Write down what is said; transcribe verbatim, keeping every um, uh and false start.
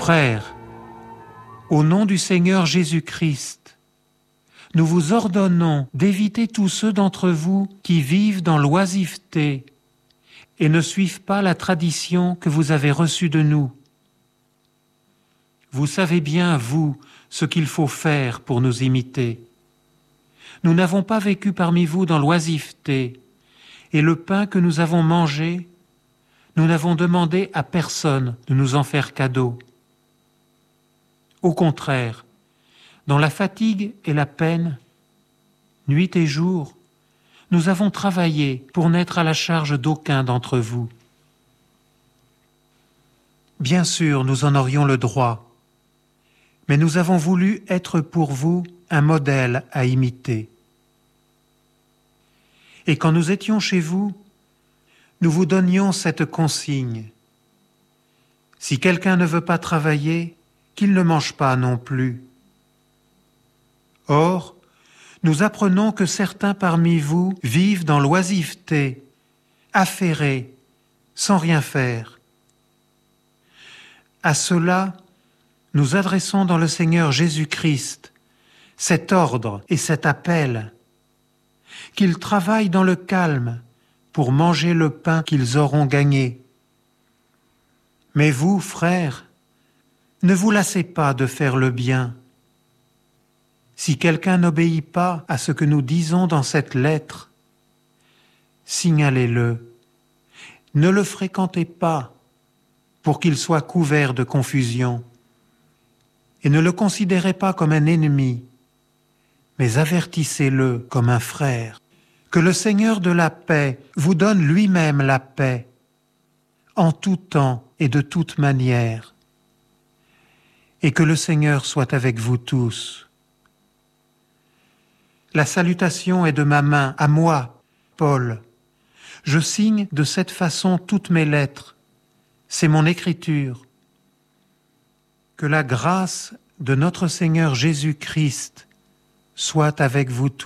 Frères, au nom du Seigneur Jésus-Christ, nous vous ordonnons d'éviter tous ceux d'entre vous qui vivent dans l'oisiveté et ne suivent pas la tradition que vous avez reçue de nous. Vous savez bien, vous, ce qu'il faut faire pour nous imiter. Nous n'avons pas vécu parmi vous dans l'oisiveté, et le pain que nous avons mangé, nous n'avons demandé à personne de nous en faire cadeau. Au contraire, dans la fatigue et la peine, nuit et jour, nous avons travaillé pour n'être à la charge d'aucun d'entre vous. Bien sûr, nous en aurions le droit, mais nous avons voulu être pour vous un modèle à imiter. Et quand nous étions chez vous, nous vous donnions cette consigne. Si quelqu'un ne veut pas travailler, qu'il ne mange pas non plus. Or, nous apprenons que certains parmi vous vivent dans l'oisiveté, affairés, sans rien faire. À ceux-là, nous adressons dans le Seigneur Jésus-Christ cet ordre et cet appel, qu'ils travaillent dans le calme pour manger le pain qu'ils auront gagné. Mais vous, frères, ne vous lassez pas de faire le bien. Si quelqu'un n'obéit pas à ce que nous disons dans cette lettre, signalez-le. Ne le fréquentez pas pour qu'il soit couvert de confusion. Et ne le considérez pas comme un ennemi, mais avertissez-le comme un frère. Que le Seigneur de la paix vous donne lui-même la paix, en tout temps et de toute manière. Et que le Seigneur soit avec vous tous. La salutation est de ma main, à moi, Paul. Je signe de cette façon toutes mes lettres. C'est mon écriture. Que la grâce de notre Seigneur Jésus-Christ soit avec vous tous.